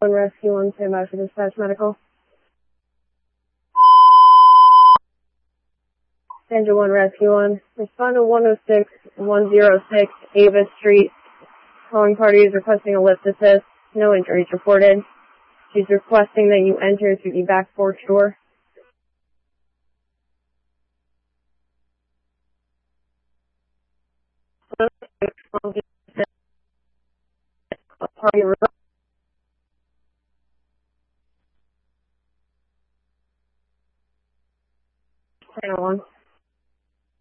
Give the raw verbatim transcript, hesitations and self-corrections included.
one Rescue one, stand by for dispatch medical. Sandra one Rescue one, respond to one oh six, one oh six Ava Street. Calling party is requesting a lift assist. No injuries reported. She's requesting that you enter through the back porch door. Party